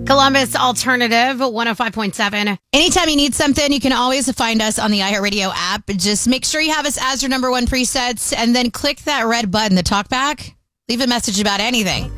Columbus Alternative 105.7. Anytime you need something, you can always find us on the iHeartRadio app. Just make sure you have us as your number one presets and then click that red button, the talk back. Leave a message about anything.